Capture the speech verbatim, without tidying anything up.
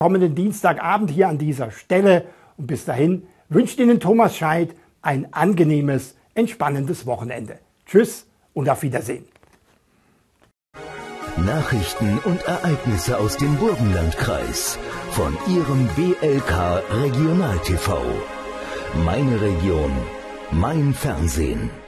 kommenden Dienstagabend hier an dieser Stelle. Und bis dahin wünscht Ihnen Thomas Scheidt ein angenehmes, entspannendes Wochenende. Tschüss und auf Wiedersehen. Nachrichten und Ereignisse aus dem Burgenlandkreis von Ihrem B L K Regional T V. Meine Region, mein Fernsehen.